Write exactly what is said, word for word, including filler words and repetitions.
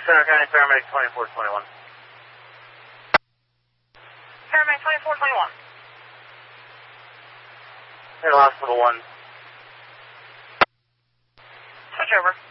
Center County Paramedic twenty-four twenty-one. Paramedic twenty-four twenty-one. Hey, Hospital one. Switch over.